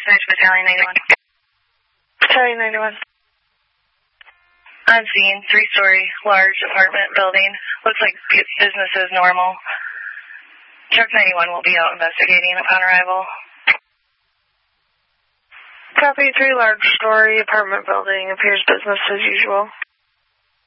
Dispatch Battalion 91. Battalion 91. On scene, 3-story, large apartment building. Looks like business as normal. Truck 91 will be out investigating upon arrival. Copy, 3 large story apartment building. Appears business as usual.